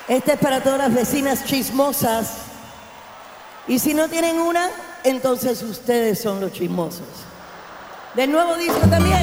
Este es para todas las vecinas chismosas. Y si no tienen una, entonces ustedes son los chismosos. Del nuevo disco también.